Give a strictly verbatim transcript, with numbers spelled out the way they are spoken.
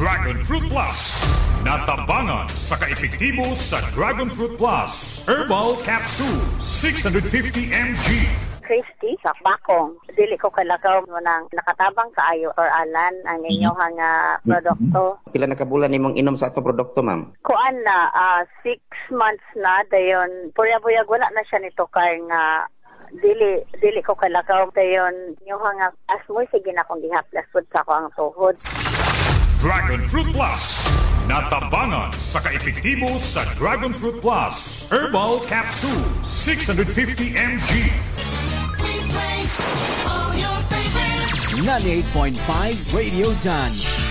Dragon Fruit Plus. Natabangan sa kaepektibo sa Dragon Fruit Plus. Herbal Capsule, six hundred fifty milligrams. Christy, sa bakong. Dili ko kalakaw mo nang nakatabang kaayo or alan ang inyong nga produkto. Pila na kabulan nimong inom sa atong produkto, ma'am? Kuan na, uh, six months na, dayon, puyag-puyag wala na siya nito kay nga dili dili ko kalakaw dayon yung nga asmoy sige na kong gihaplas pud sa akong tuhod. Dragon Fruit Plus. Natabangan sa kaepektibo sa Dragon Fruit Plus. Herbal Capsule, six hundred fifty milligrams. ninety-eight point five Radio Done.